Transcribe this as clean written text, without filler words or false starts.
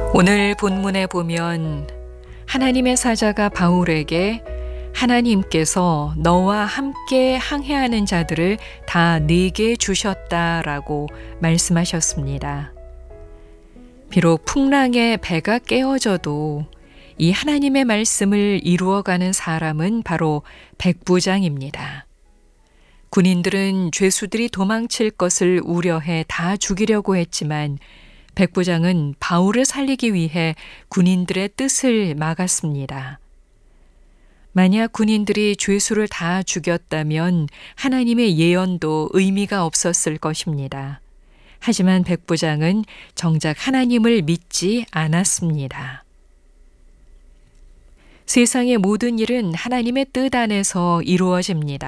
오늘 본문에 보면 하나님의 사자가 바울에게 하나님께서 너와 함께 항해하는 자들을 다 네게 주셨다라고 말씀하셨습니다. 비록 풍랑에 배가 깨어져도 이 하나님의 말씀을 이루어가는 사람은 바로 백부장입니다. 군인들은 죄수들이 도망칠 것을 우려해 다 죽이려고 했지만 백부장은 바울을 살리기 위해 군인들의 뜻을 막았습니다. 만약 군인들이 죄수를 다 죽였다면 하나님의 예언도 의미가 없었을 것입니다. 하지만 백부장은 정작 하나님을 믿지 않았습니다. 세상의 모든 일은 하나님의 뜻 안에서 이루어집니다.